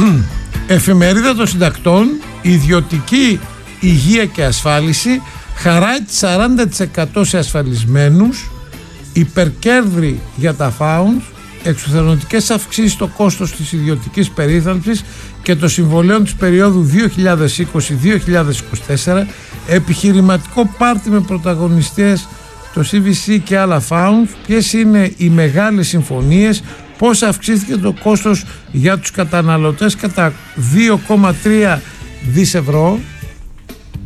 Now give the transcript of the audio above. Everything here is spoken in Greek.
Εφημερίδα των συντακτών, ιδιωτική υγεία και ασφάλιση, χαράει 40% σε ασφαλισμένους, υπερκέρδη για τα φάουντς, εξουθενωτικές αυξήσεις στο κόστος της ιδιωτικής περίθαλψης και των συμβολέων της περίοδου 2020-2024, επιχειρηματικό πάρτι με πρωταγωνιστές το CVC και άλλα φάουντς, ποιες είναι οι μεγάλες συμφωνίες, πώς αυξήθηκε το κόστος για τους καταναλωτές κατά 2,3 δις ευρώ,